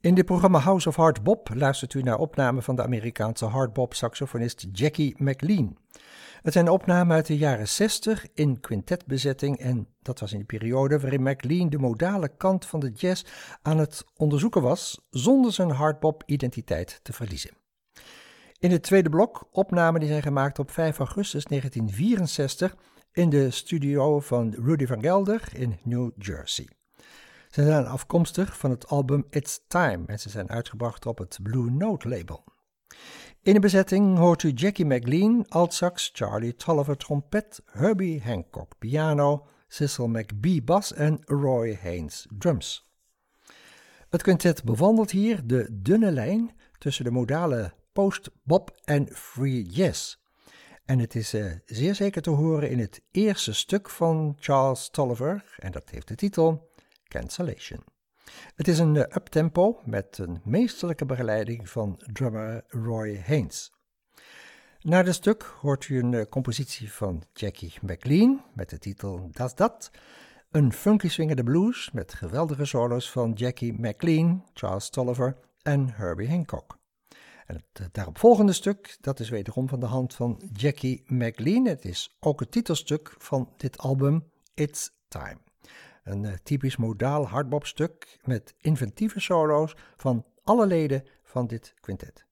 In dit programma House of Hard Bop luistert u naar opnamen van de Amerikaanse hardbop-saxofonist Jackie McLean. Het zijn opnamen uit de jaren 60 in quintetbezetting en dat was in de periode waarin McLean de modale kant van de jazz aan het onderzoeken was, zonder zijn hardbop-identiteit te verliezen. In het tweede blok opnamen die zijn gemaakt op 5 augustus 1964 in de studio van Rudy van Gelder in New Jersey. Ze zijn afkomstig van het album It's Time en ze zijn uitgebracht op het Blue Note label. In de bezetting hoort u Jackie McLean, altsax, Charlie Tolliver trompet, Herbie Hancock piano, Cecil McBee bas en Roy Haynes drums. Het quintet bewandelt hier de dunne lijn tussen de modale post-bop en free jazz. En het is zeer zeker te horen in het eerste stuk van Charles Tolliver en dat heeft de titel Cancellation. Het is een uptempo met een meesterlijke begeleiding van drummer Roy Haynes. Na dit stuk hoort u een compositie van Jackie McLean met de titel Das Dat, een funky swingende blues met geweldige solos van Jackie McLean, Charles Tolliver en Herbie Hancock. En het daaropvolgende stuk, dat is wederom van de hand van Jackie McLean. Het is ook het titelstuk van dit album It's Time. Een typisch modaal hardbopstuk met inventieve solo's van alle leden van dit quintet.